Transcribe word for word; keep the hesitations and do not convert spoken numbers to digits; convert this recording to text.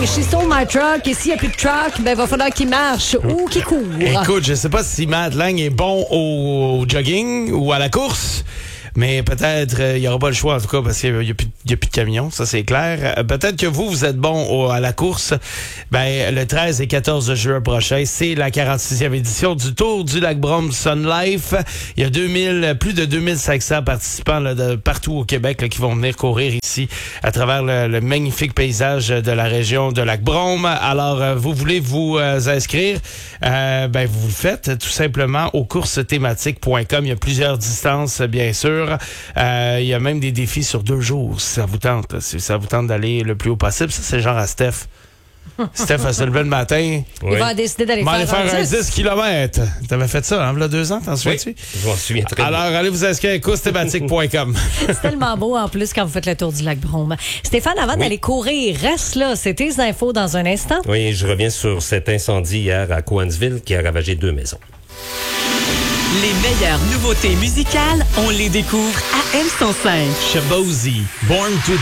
she stole my truck et s'il n'y a plus de truck, ben, il va falloir qu'il marche ou qu'il court. Écoute, je sais pas si Matt Lang est bon au, au jogging ou à la course. Mais peut-être il euh, n'y aura pas le choix, en tout cas, parce qu'il n'y a, a, a plus de camions, ça c'est clair. Euh, peut-être que vous, vous êtes bon au, à la course. Ben, le treize et quatorze juin prochain, c'est la quarante-sixième édition du Tour du Lac-Brome Sun Life. Il y a deux mille, plus de deux mille cinq cents participants là, de partout au Québec là, qui vont venir courir ici à travers le, le magnifique paysage de la région de Lac-Brome. Alors, euh, vous voulez vous euh, inscrire? Euh, ben, vous le faites tout simplement au courses thématiques point com. Il y a plusieurs distances, bien sûr. Euh, il y a même des défis sur deux jours, si ça vous tente. Là, si ça vous tente d'aller le plus haut possible. Ça, c'est genre à Steph. Steph, elle se lever le matin. Il va décider d'aller faire, faire, faire un dix kilomètres. T'avais fait ça, hein, il y a deux ans, t'en souviens-tu? Oui, je m'en souviens très Alors, bien. allez vous inscrire à courses thématiques point com. C'est tellement beau, en plus, quand vous faites le tour du Lac-Brome. Stéphane, avant Oui. d'aller courir, reste là. C'est tes infos dans un instant. Oui, je reviens sur cet incendie hier à Cowansville qui a ravagé deux maisons. Les meilleures nouveautés musicales, on les découvre à M cent cinq. Shabozy, Born to